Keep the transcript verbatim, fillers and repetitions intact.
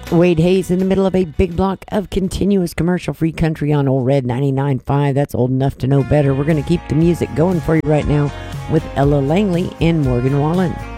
Wade Hayes in the middle of a big block of continuous commercial-free country on Old Red ninety-nine point five. That's old enough to know better. We're going to keep the music going for you right now with Ella Langley and Morgan Wallen.